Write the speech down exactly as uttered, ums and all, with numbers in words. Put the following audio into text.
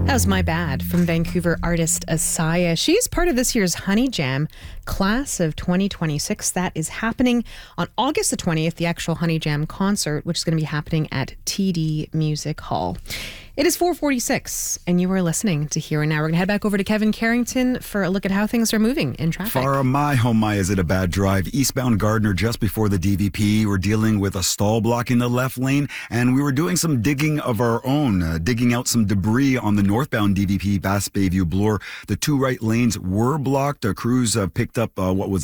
That was My Bad from Vancouver artist Asaya. She's part of this year's Honey Jam class of twenty twenty-six. That is happening on August the twentieth, the actual Honey Jam concert, which is going to be happening at T D Music Hall. It is four forty-six, and you are listening to Here and Now. We're going to head back over to Kevin Carrington for a look at how things are moving in traffic. Farah, my, oh my, is it a bad drive. Eastbound Gardner just before the D V P. We're dealing with a stall blocking the left lane, and we were doing some digging of our own, uh, digging out some debris on the northbound D V P, Bass Bayview Bloor. The two right lanes were blocked. Our crews uh, picked up uh, what was